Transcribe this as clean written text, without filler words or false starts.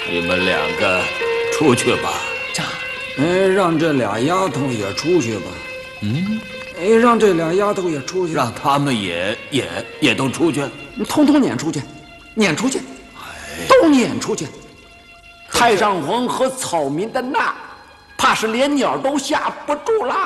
你们两个出去吧。 让这俩丫头也出去吧。让这俩丫头也出去， 让他们也都出去， 通通撵出去，撵出去，都撵出去。太上皇和草民的难，怕是连鸟都吓不住啦。